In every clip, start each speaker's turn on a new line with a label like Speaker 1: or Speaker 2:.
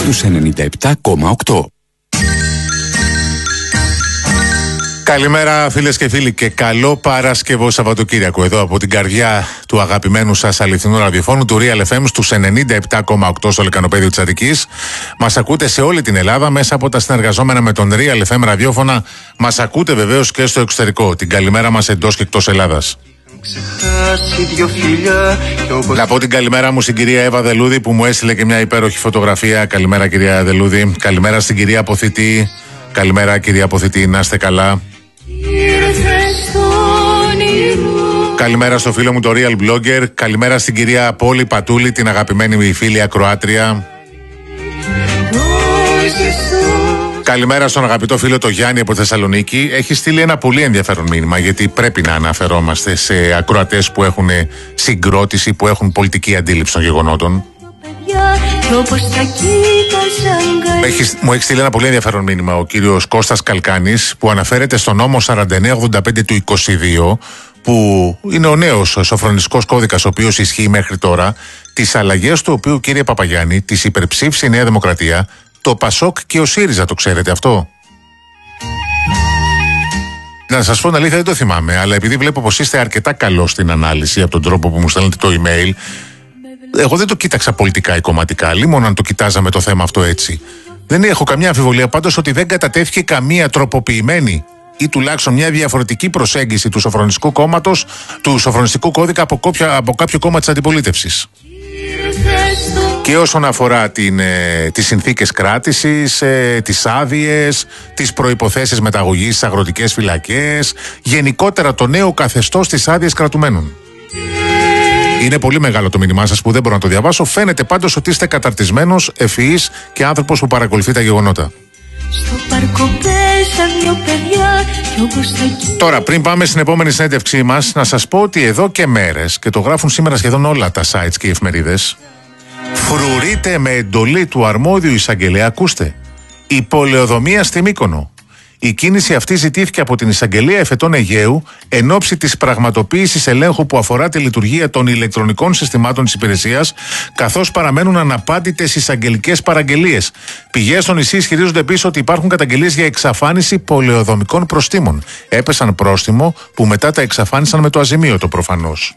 Speaker 1: στους 97,8.
Speaker 2: Καλημέρα φίλες και φίλοι και καλό Παρασκευό Σαββατοκύριακο εδώ από την καρδιά του αγαπημένου σας αληθινού ραδιοφώνου του Real FM στους 97,8 στο λεκανοπέδιο της Αττικής. Μας ακούτε σε όλη την Ελλάδα μέσα από τα συνεργαζόμενα με τον Real FM ραδιόφωνα. Μας ακούτε βεβαίως και στο εξωτερικό. Την καλημέρα μας εντός και εκτός Ελλάδας. Να πω την καλημέρα μου στην κυρία Εύα Δελούδη που μου έστειλε και μια υπέροχη φωτογραφία. Καλημέρα κυρία Δελούδη. Καλημέρα στην κυρία Αποθητή. Καλημέρα κυρία Αποθητή, να είστε καλά. Καλημέρα στο φίλο μου το Real Blogger. Καλημέρα στην κυρία Πόλη Πατούλη, την αγαπημένη μου φίλη ακροάτρια. Καλημέρα στον αγαπητό φίλο το Γιάννη από Θεσσαλονίκη. Έχει στείλει ένα πολύ ενδιαφέρον μήνυμα, γιατί πρέπει να αναφερόμαστε σε ακροατές που έχουν συγκρότηση, που έχουν πολιτική αντίληψη των γεγονότων. Μου έχει στείλει ένα πολύ ενδιαφέρον μήνυμα ο κύριος Κώστας Καλκάνης, που αναφέρεται στο νόμο 4985 του 22, που είναι ο νέος σοφρονιστικός κώδικας ο οποίος ισχύει μέχρι τώρα, τις αλλαγές του οποίου, κύριε Παπαγιάννη, τις υπερψήφισε η Νέα Δημοκρατία, το Πασόκ και ο ΣΥΡΙΖΑ. Το ξέρετε αυτό? Να σας πω την αλήθεια, δεν το θυμάμαι, αλλά επειδή βλέπω πως είστε αρκετά καλός στην ανάλυση από τον τρόπο που μου στέλνετε το email, εγώ δεν το κοίταξα πολιτικά ή κομματικά, μόνο αν το κοιτάζαμε το θέμα αυτό έτσι. Δεν έχω καμιά αμφιβολία πάντως ότι δεν κατατέθηκε καμία τροποποιημένη ή τουλάχιστον μια διαφορετική προσέγγιση του Σοφρονιστικού κόμματος, του Σοφρονιστικού κώδικα από κάποιο κόμμα της αντιπολίτευσης. Και όσον αφορά τις συνθήκες κράτησης, τις άδειες, τις προϋποθέσεις μεταγωγής στις αγροτικές φυλακές, γενικότερα το νέο καθεστώς της άδειας κρατουμένων. Είναι πολύ μεγάλο το μήνυμά σας που δεν μπορώ να το διαβάσω. Φαίνεται πάντως ότι είστε καταρτισμένος, ευφυής και άνθρωπος που παρακολουθεί τα γεγονότα. Τώρα, πριν πάμε στην επόμενη συνέντευξή μας, να σας πω ότι εδώ και μέρες, και το γράφουν σήμερα σχεδόν όλα τα sites και οι εφημερίδες, φρουρείται με εντολή του αρμόδιου εισαγγελέα, ακούστε, η πολεοδομία στη Μύκονο. Η κίνηση αυτή ζητήθηκε από την Εισαγγελία Εφετών Αιγαίου εν ώψη της πραγματοποίησης ελέγχου που αφορά τη λειτουργία των ηλεκτρονικών συστημάτων της υπηρεσίας, καθώς παραμένουν αναπάντητες εισαγγελικές παραγγελίες. Πηγές στο νησί ισχυρίζονται επίσης ότι υπάρχουν καταγγελίες για εξαφάνιση πολεοδομικών προστίμων. Έπεσαν πρόστιμο που μετά τα εξαφάνισαν με το αζημίωτο προφανώς.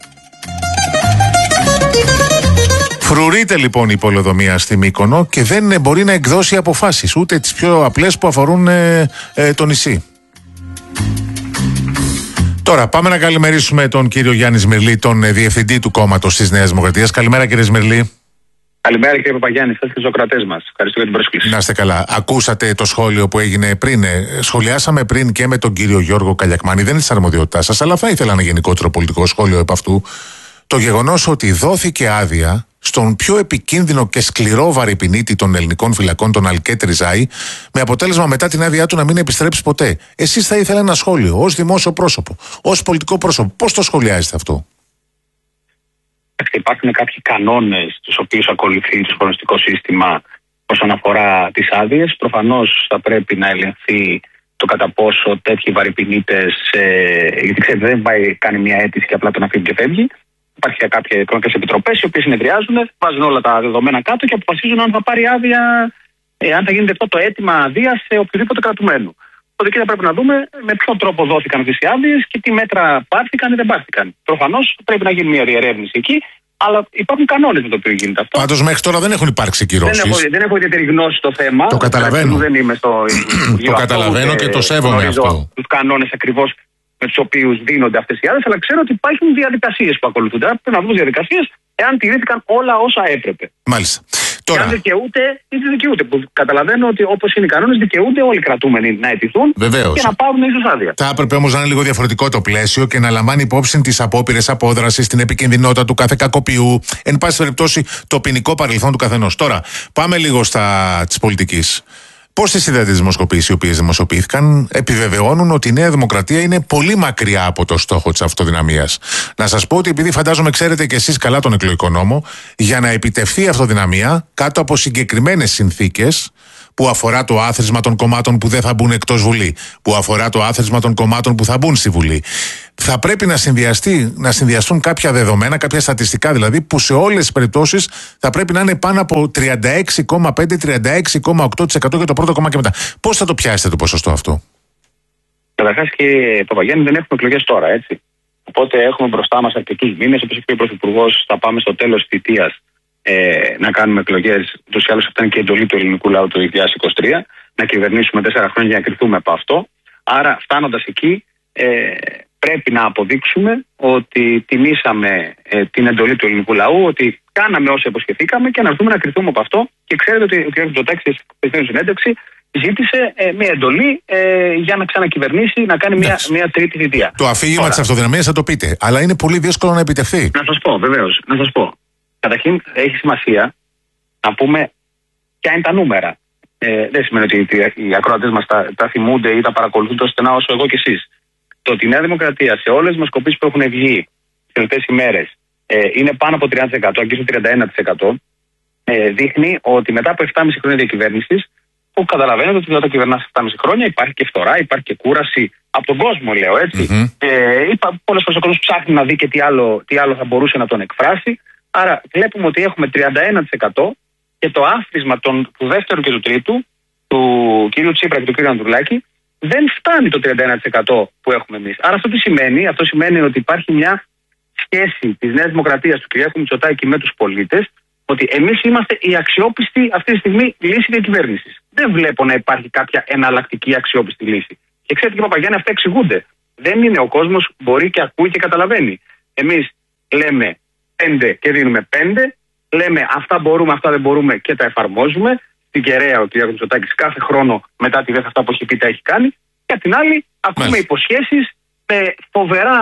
Speaker 2: Φρουρείται λοιπόν η πολεοδομία στη Μύκονο και δεν μπορεί να εκδώσει αποφάσεις, ούτε τις πιο απλές που αφορούν το νησί. Τώρα πάμε να καλημερίσουμε τον κύριο Γιάννη Σμυρλή, τον διευθυντή του κόμματος της Νέας Δημοκρατίας. Καλημέρα κύριε Σμυρλή.
Speaker 3: Καλημέρα κύριε Παπαγιάννη, σας και τους ακροατές μας. Ευχαριστώ για την πρόσκληση.
Speaker 2: Να είστε καλά. Ακούσατε το σχόλιο που έγινε πριν? Σχολιάσαμε πριν και με τον κύριο Γιώργο Καλιακμάνη, δεν είναι της αρμοδιότητάς σας, αλλά θα ήθελα ένα γενικότερο πολιτικό σχόλιο επ' αυτού. Το γεγονός ότι δόθηκε άδεια στον πιο επικίνδυνο και σκληρό βαρυπινίτη των ελληνικών φυλακών, τον Αλκέτ Ριζάη, με αποτέλεσμα μετά την άδειά του να μην επιστρέψει ποτέ. Εσείς θα ήθελα ένα σχόλιο, ως δημόσιο πρόσωπο, ως πολιτικό πρόσωπο. Πώς το σχολιάζετε αυτό?
Speaker 3: Υπάρχουν κάποιοι κανόνες τους οποίους ακολουθεί το σοφρονιστικό σύστημα όσον αφορά τις άδειες. Προφανώς θα πρέπει να ελεγχθεί το κατά πόσο τέτοιοι βαρυπινίτες, γιατί ξέρετε, δεν πάει, κάνει μια αίτηση και απλά τον αφήνει και φεύγει. Υπάρχει κάποιες οικονομικές επιτροπές οι οποίες συνεδριάζουν, βάζουν όλα τα δεδομένα κάτω και αποφασίζουν αν θα πάρει άδεια, αν θα γίνεται αυτό το αίτημα άδεια σε οποιοδήποτε κρατουμένο. Οπότε εκεί θα πρέπει να δούμε με ποιον τρόπο δόθηκαν αυτές οι άδειες και τι μέτρα πάρθηκαν ή δεν πάρθηκαν. Προφανώς πρέπει να γίνει μια διερεύνηση εκεί, αλλά υπάρχουν κανόνες με το οποίο γίνεται αυτό.
Speaker 2: Πάντως μέχρι τώρα δεν έχουν υπάρξει κυρώσεις.
Speaker 3: Δεν έχω ιδιαίτερη γνώση στο θέμα.
Speaker 2: Το καταλαβαίνω.
Speaker 3: Δεν είμαι στο
Speaker 2: το καταλαβαίνω και το σέβομαι αυτό.
Speaker 3: Τους κανόνες ακριβώς με τους οποίους δίνονται αυτές οι άδειες, αλλά ξέρω ότι υπάρχουν διαδικασίες που ακολουθούνται. Πρέπει να δούμε διαδικασίες εάν τηρήθηκαν όλα όσα έπρεπε.
Speaker 2: Μάλιστα.
Speaker 3: Και αν δικαιούται ή δεν δικαιούται. Που καταλαβαίνω ότι όπως είναι οι κανόνες, δικαιούνται όλοι οι κρατούμενοι να αιτηθούν και να πάρουν ίσως άδεια.
Speaker 2: Θα έπρεπε όμως να είναι λίγο διαφορετικό το πλαίσιο και να λαμβάνει υπόψη τις απόπειρες απόδρασης, την επικινδυνότητα του κάθε κακοποιού, εν πάση περιπτώσει το ποινικό παρελθόν του καθενός. Τώρα, πάμε λίγο της πολιτικής. Πώς τις είδατε τις δημοσκοπήσεις οι οποίες δημοσιοποιήθηκαν επιβεβαιώνουν ότι η Νέα Δημοκρατία είναι πολύ μακριά από το στόχο της αυτοδυναμίας. Να σας πω ότι επειδή φαντάζομαι ξέρετε και εσείς καλά τον εκλογικό νόμο, για να επιτευχθεί η αυτοδυναμία κάτω από συγκεκριμένες συνθήκες που αφορά το άθροισμα των κομμάτων που δεν θα μπουν εκτός Βουλή, που αφορά το άθροισμα των κομμάτων που θα μπουν στη Βουλή. Θα πρέπει να συνδυαστούν κάποια δεδομένα, κάποια στατιστικά δηλαδή, που σε όλες τις περιπτώσεις θα πρέπει να είναι πάνω από 36,5-36,8% για το πρώτο κομμάτι και μετά. Πώς θα το πιάσετε το ποσοστό αυτό?
Speaker 3: Καταρχάς, κύριε Παπαγιάννη, δεν έχουμε εκλογές τώρα, έτσι. Οπότε έχουμε μπροστά μας αρκετούς μήνες. Όπως είπε ο Πρωθυπουργός, θα πάμε στο τέλος της θητείας να κάνουμε εκλογές. Ούτως ή άλλως αυτά είναι και η εντολή του ελληνικού λαού το 2023. Να κυβερνήσουμε 4 χρόνια για να κρυθούμε από αυτό. Άρα, φτάνοντας εκεί, πρέπει να αποδείξουμε ότι τιμήσαμε την εντολή του ελληνικού λαού, ότι κάναμε όσα υποσχεθήκαμε και να έρθουμε να κρυθούμε από αυτό. Και ξέρετε ότι ο κ. Μητσοτάκης στην συνέντευξη ζήτησε μια εντολή για να ξανακυβερνήσει, να κάνει μια τρίτη θητεία. Το
Speaker 2: αφήγημα της αυτοδυναμίας θα το πείτε, αλλά είναι πολύ δύσκολο να επιτευχθεί.
Speaker 3: Να σας πω, βεβαίως, να σας πω. Καταρχήν, έχει σημασία να πούμε ποια είναι τα νούμερα. Δεν σημαίνει ότι οι ακροατές μας τα θυμούνται ή τα παρακολουθούν τόσο στενά όσο εγώ και εσείς. Το ότι η Νέα Δημοκρατία σε όλες τις δημοσκοπήσεις που έχουν βγει τις τελευταίες ημέρες είναι πάνω από 30%, αγγίζει το 31%, δείχνει ότι μετά από 7,5 χρόνια διακυβέρνησης, που καταλαβαίνετε ότι όταν κυβερνάς 7,5 χρόνια υπάρχει και φθορά, υπάρχει και κούραση από τον κόσμο, λέω έτσι. Πολλές φορές ο κόσμος ψάχνει να δει και τι άλλο θα μπορούσε να τον εκφράσει. Άρα βλέπουμε ότι έχουμε 31% και το άθροισμα του δεύτερου και του τρίτου, του κ. Τσίπρα και του κ. Ανδρουλάκη, δεν φτάνει το 31% που έχουμε εμείς. Άρα αυτό τι σημαίνει? Αυτό σημαίνει ότι υπάρχει μια σχέση της Νέας Δημοκρατίας, του κ. Μητσοτάκη με τους πολίτες, ότι εμείς είμαστε η αξιόπιστη αυτή τη στιγμή λύση διακυβέρνησης. Δεν βλέπω να υπάρχει κάποια εναλλακτική αξιόπιστη λύση. Και ξέρετε, κύριε Παπαγιάννη, αυτά εξηγούνται. Δεν είναι, ο κόσμος μπορεί και ακούει και καταλαβαίνει. Εμείς λέμε 5 και δίνουμε 5, λέμε αυτά μπορούμε, αυτά δεν μπορούμε και τα εφαρμόζουμε. Στην κεραία ο κ. Μητσοτάκης κάθε χρόνο μετά τη αυτά που έχει πει τα έχει κάνει. Και απ' την άλλη, ακούμε υποσχέσεις με φοβερά,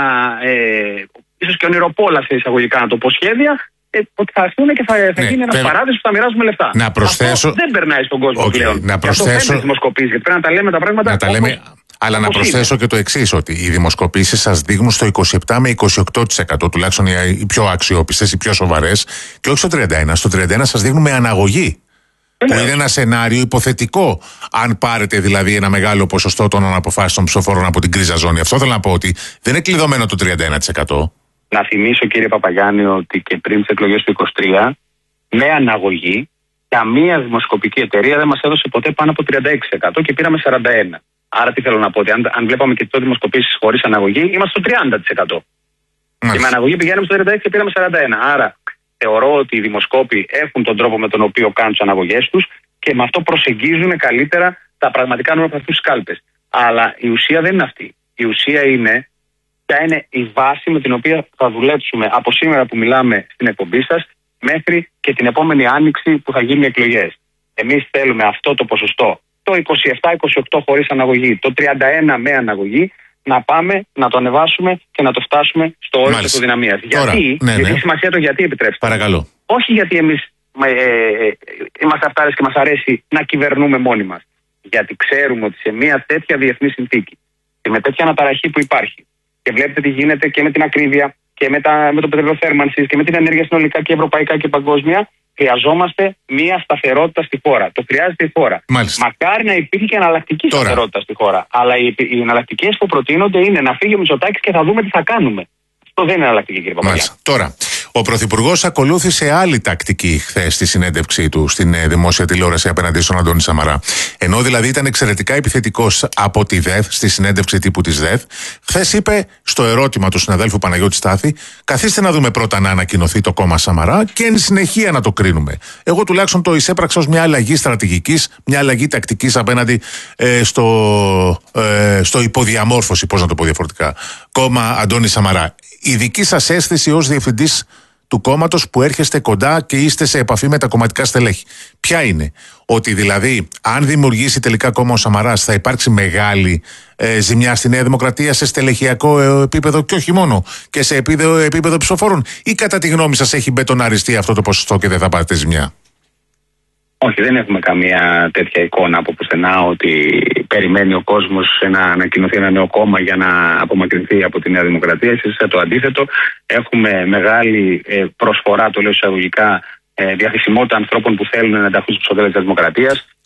Speaker 3: ίσως και ονειροπόλα σε εισαγωγικά να το πω, σχέδια. Ότι θα έρθουν και θα γίνει ένας παράδεισος που θα μοιράζουμε λεφτά.
Speaker 2: Να προσθέσω.
Speaker 3: Αυτό δεν περνάει στον κόσμο πλέον.
Speaker 2: Να προσθέσω.
Speaker 3: Γιατί πρέπει να τα λέμε τα πράγματα.
Speaker 2: Να τα λέμε. Αλλά να προσθέσω και το εξής, ότι οι δημοσκοπήσεις σας δείχνουν στο 27 με 28%, τουλάχιστον οι πιο αξιόπιστες, οι πιο σοβαρές, και όχι στο 31%. Στο 31% σας δείχνουν με αναγωγή. Που είναι ένα σενάριο υποθετικό, αν πάρετε δηλαδή ένα μεγάλο ποσοστό των αναποφάσεων των ψηφοφόρων από την γκρίζα ζώνη. Αυτό θέλω να πω, ότι δεν είναι κλειδωμένο το 31%.
Speaker 3: Να θυμίσω, κύριε Παπαγιάννη, ότι και πριν τις εκλογές του 2023, με αναγωγή, καμία δημοσκοπική εταιρεία δεν μας έδωσε ποτέ πάνω από 36% και πήραμε 41%. Άρα τι θέλω να πω, ότι αν βλέπαμε και τις δημοσκοπήσεις χωρίς αναγωγή, είμαστε στο 30%. Και με αναγωγή πηγαίνουμε στο 36% και πήραμε 41%. Άρα θεωρώ ότι οι δημοσκόποι έχουν τον τρόπο με τον οποίο κάνουν τις αναγωγές τους και με αυτό προσεγγίζουν καλύτερα τα πραγματικά νούμερα από αυτούς τους κάλπες. Αλλά η ουσία δεν είναι αυτή. Η ουσία είναι ποια είναι η βάση με την οποία θα δουλέψουμε από σήμερα που μιλάμε στην εκπομπή σας μέχρι και την επόμενη άνοιξη που θα γίνουν οι εκλογές. Εμείς θέλουμε αυτό το ποσοστό, το 27-28 χωρίς αναγωγή, το 31 με αναγωγή, να πάμε να το ανεβάσουμε και να το φτάσουμε στο όριο της αυτοδυναμίας. Γιατί, γιατί έχει σημασία το γιατί, επιτρέψτε.
Speaker 2: Παρακαλώ.
Speaker 3: Όχι γιατί εμείς είμαστε αυτάρες και μας αρέσει να κυβερνούμε μόνοι μας. Γιατί ξέρουμε ότι σε μια τέτοια διεθνή συνθήκη και με τέτοια αναταραχή που υπάρχει, και βλέπετε τι γίνεται και με την ακρίβεια και με το πετρέλαιο θέρμανσης και με την ενέργεια συνολικά και ευρωπαϊκά και παγκόσμια, χρειαζόμαστε μια σταθερότητα στη χώρα. Το χρειάζεται η χώρα.
Speaker 2: Μάλιστα.
Speaker 3: Μακάρι να υπήρχε και εναλλακτική σταθερότητα στη χώρα. Αλλά οι εναλλακτικές που προτείνονται είναι να φύγει ο Μητσοτάκης και θα δούμε τι θα κάνουμε. Αυτό δεν είναι εναλλακτική, κύριε Παπαγιάννη.
Speaker 2: Τώρα, ο Πρωθυπουργός ακολούθησε άλλη τακτική χθες στη συνέντευξή του στην δημόσια τηλεόραση απέναντι στον Αντώνη Σαμαρά. Ενώ δηλαδή ήταν εξαιρετικά επιθετικός από τη ΔΕΘ, στη συνέντευξη τύπου της ΔΕΘ, χθες είπε στο ερώτημα του συναδέλφου Παναγιώτη Στάθη: καθίστε να δούμε πρώτα να ανακοινωθεί το κόμμα Σαμαρά και εν συνεχεία να το κρίνουμε. Εγώ τουλάχιστον το εισέπραξα ως μια αλλαγή στρατηγικής, μια αλλαγή τακτικής απέναντι στο υποδιαμόρφωση, πώς να το πω διαφορετικά, κόμμα Αντώνη Σαμαρά. Η δική σας αίσθηση ως διευθυντής του κόμματος που έρχεστε κοντά και είστε σε επαφή με τα κομματικά στελέχη, ποια είναι? Ότι δηλαδή αν δημιουργήσει τελικά κόμμα ο Σαμαράς θα υπάρξει μεγάλη ζημιά στη Νέα Δημοκρατία σε στελεχειακό επίπεδο και όχι μόνο και σε επίπεδο ψηφοφόρων, ή κατά τη γνώμη σας έχει μπετοναριστεί αυτό το ποσοστό και δεν θα πάρετε ζημιά?
Speaker 3: Όχι, δεν έχουμε καμία τέτοια εικόνα από πουθενά ότι περιμένει ο κόσμος να ανακοινωθεί ένα νέο κόμμα για να απομακρυνθεί από τη Νέα Δημοκρατία. Ίσως το αντίθετο, έχουμε μεγάλη προσφορά, το λέω εισαγωγικά, διαθεσιμότητα ανθρώπων που θέλουν να ενταχθούν στους ψηφοδέλτια της Δημοκρατίας.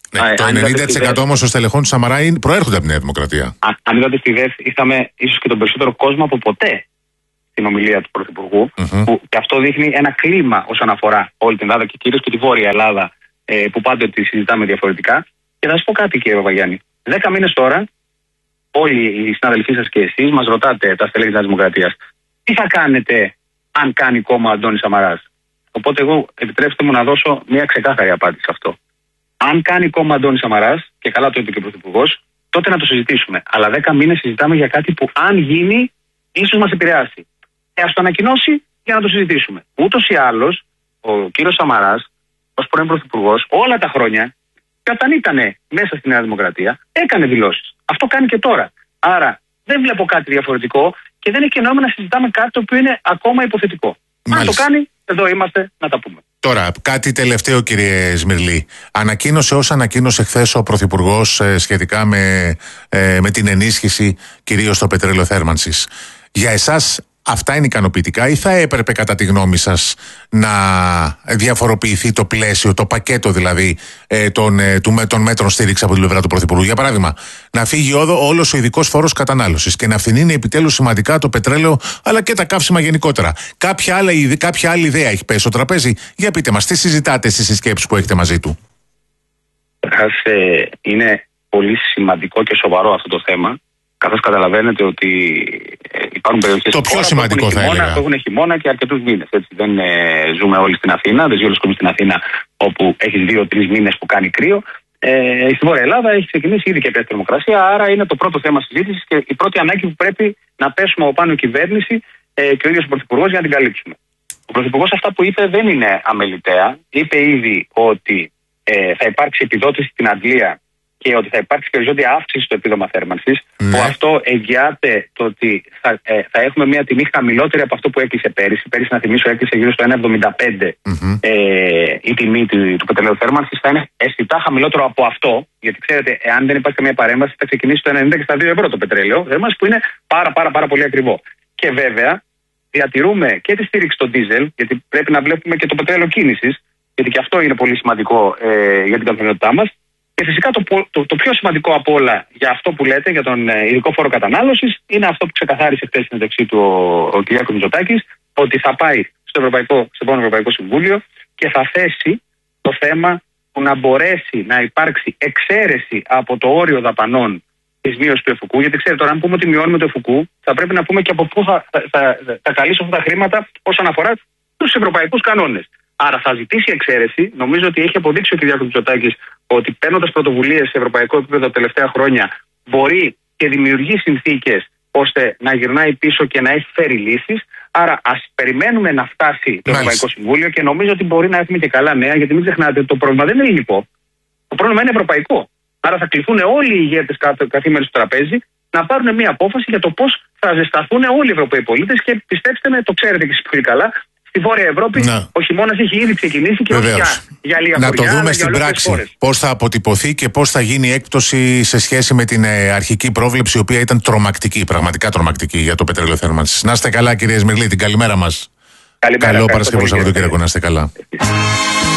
Speaker 2: Ναι, το 90% όμως των στελεχών του Σαμαρά προέρχονται από τη Νέα Δημοκρατία.
Speaker 3: Αν είδατε στη ΔΕΘ, είχαμε ίσως και τον περισσότερο κόσμο από ποτέ στην ομιλία του Πρωθυπουργού, που και αυτό δείχνει ένα κλίμα όσον αφορά όλη την Ελλάδα και κυρίως και τη Βόρεια Ελλάδα, που πάντοτε τη συζητάμε διαφορετικά. Και θα σας πω κάτι, κύριε Παπαγιάννη. 10 μήνες τώρα, όλοι οι συναδελφοί σας και εσείς μας ρωτάτε, τα στελέχη της Νέας Δημοκρατίας, τι θα κάνετε αν κάνει κόμμα ο Αντώνης Σαμαράς. Οπότε, εγώ επιτρέψτε μου να δώσω μια ξεκάθαρη απάντηση σε αυτό. Αν κάνει κόμμα Αντώνης Σαμαράς, και καλά το είπε και ο Πρωθυπουργός, τότε να το συζητήσουμε. Αλλά 10 μήνες συζητάμε για κάτι που, αν γίνει, ίσως μας επηρεάσει. Ας το ανακοινώσει για να το συζητήσουμε. Ούτως ή άλλως, ο κύριος Σαμαράς, ως πρώην Πρωθυπουργός, όλα τα χρόνια, όταν ήταν μέσα στη Νέα Δημοκρατία, έκανε δηλώσεις. Αυτό κάνει και τώρα. Άρα δεν βλέπω κάτι διαφορετικό και δεν έχει και νόημα να συζητάμε κάτι το οποίο είναι ακόμα υποθετικό. Αν το κάνει, εδώ είμαστε να τα πούμε.
Speaker 2: Τώρα, κάτι τελευταίο, κύριε Σμυρλή. Ανακοίνωσε όσα ανακοίνωσε χθες ο Πρωθυπουργός σχετικά με την ενίσχυση κυρίως στο πετρέλαιο θέρμανσης. Για εσάς αυτά είναι ικανοποιητικά ή θα έπρεπε κατά τη γνώμη σας να διαφοροποιηθεί το πλαίσιο, το πακέτο δηλαδή των μέτρων στήριξη από την πλευρά του Πρωθυπουργού? Για παράδειγμα, να φύγει όλος ο ειδικός φόρος κατανάλωσης και να φθηνίνει επιτέλους σημαντικά το πετρέλαιο αλλά και τα καύσιμα γενικότερα. Κάποια άλλη ιδέα έχει πέσει στο τραπέζι? Για πείτε μας, τι συζητάτε στις συσκέψεις που έχετε μαζί του?
Speaker 3: Είναι πολύ σημαντικό και σοβαρό αυτό το θέμα. Καθώς καταλαβαίνετε ότι υπάρχουν περιοχές
Speaker 2: το πιο σημαντικό θα έλεγα.
Speaker 3: Που έχουν χειμώνα και αρκετούς μήνες. Δεν ζούμε όλοι στην Αθήνα, δεν ζει όλος ο κόσμος στην Αθήνα, όπου έχει 2-3 μήνες που κάνει κρύο. Στη Βόρεια Ελλάδα έχει ξεκινήσει ήδη και πέσει θερμοκρασία, άρα είναι το πρώτο θέμα συζήτησης και η πρώτη ανάγκη που πρέπει να πέσουμε από πάνω η κυβέρνηση και ο ίδιος ο Πρωθυπουργός για να την καλύψουμε. Ο Πρωθυπουργός αυτά που είπε δεν είναι αμεληταία. Είπε ήδη ότι θα υπάρξει επιδότηση στην Αγγλία και ότι θα υπάρξει περισσότερη αύξηση στο επίδομα θέρμανσης, που αυτό εγγυάται το ότι θα έχουμε μια τιμή χαμηλότερη από αυτό που έκλεισε πέρυσι. Πέρυσι, να θυμίσω, έκλεισε γύρω στο 1,75 η τιμή του πετρελαίου θέρμανσης. Θα είναι αισθητά χαμηλότερο από αυτό, γιατί ξέρετε, εάν δεν υπάρχει καμία παρέμβαση, θα ξεκινήσει το 90 και στα 2 ευρώ το πετρέλαιο θέρμανσης, που είναι πάρα πολύ ακριβό. Και βέβαια, διατηρούμε και τη στήριξη στο ντίζελ, γιατί πρέπει να βλέπουμε και το πετρέλαιο κίνησης, γιατί και αυτό είναι πολύ σημαντικό για την καθημερινότητά μας. Και φυσικά το πιο σημαντικό από όλα για αυτό που λέτε, για τον ειδικό φόρο κατανάλωσης, είναι αυτό που ξεκαθάρισε χθες στην συνέντευξή του ο Κυριάκος Μητσοτάκης, ότι θα πάει στο επόμενο Ευρωπαϊκό Συμβούλιο και θα θέσει το θέμα που να μπορέσει να υπάρξει εξαίρεση από το όριο δαπανών της μείωσης του ΕΦΟΚΟΥ. Γιατί ξέρετε, τώρα, αν πούμε ότι μειώνουμε το ΕΦΟΚΟΥ, θα πρέπει να πούμε και από πού θα καλύψουν αυτά τα χρήματα όσον αφορά τους ευρωπαϊκούς κανόνες. Άρα θα ζητήσει εξαίρεση. Νομίζω ότι έχει αποδείξει ο κ. Μητσοτάκης ότι παίρνοντας πρωτοβουλίες σε ευρωπαϊκό επίπεδο τα τελευταία χρόνια μπορεί και δημιουργεί συνθήκες ώστε να γυρνάει πίσω και να έχει φέρει λύσεις. Άρα ας περιμένουμε να φτάσει το Ευρωπαϊκό Συμβούλιο και νομίζω ότι μπορεί να έχουμε και καλά νέα, γιατί μην ξεχνάτε ότι το πρόβλημα δεν είναι ελληνικό. Το πρόβλημα είναι ευρωπαϊκό. Άρα θα κληθούν όλοι οι ηγέτες καθήμενοι στο τραπέζι να πάρουν μια απόφαση για το πώς θα ζεσταθούν όλοι οι Ευρωπαίοι πολίτες και πιστέψτε με, το ξέρετε και εσείς πολύ καλά. Στη Βόρεια Ευρώπη ο χειμώνας έχει ήδη ξεκινήσει και όχι για λίγα χωριά.
Speaker 2: Να το δούμε στην πράξη πώς θα αποτυπωθεί και πώς θα γίνει η έκπτωση σε σχέση με την αρχική πρόβλεψη, η οποία ήταν τρομακτική, πραγματικά τρομακτική για το πετρέλαιο θέρμανσης. Να είστε καλά, κύριε Σμυρλή, την καλημέρα μας.
Speaker 3: Καλημέρα.
Speaker 2: Καλό Παρασκευό Σαββατοκύριακο, να είστε καλά.